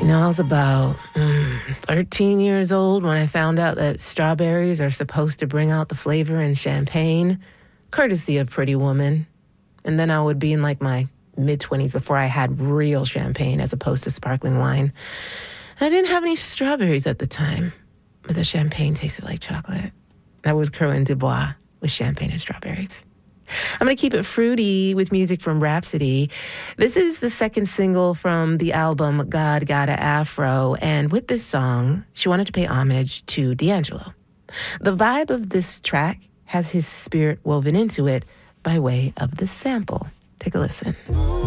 I was about 13 years old when I found out that strawberries are supposed to bring out the flavor in champagne, courtesy of Pretty Woman. And then I would be in like my mid-20s before I had real champagne as opposed to sparkling wine. I didn't have any strawberries at the time, but the champagne tasted like chocolate. That was Corinne Dubois with Champagne and Strawberries. I'm going to keep it fruity with music from Rhapsody. This is the second single from the album God Gotta Afro, and with this song, she wanted to pay homage to D'Angelo. The vibe of this track has his spirit woven into it by way of the sample. Take a listen.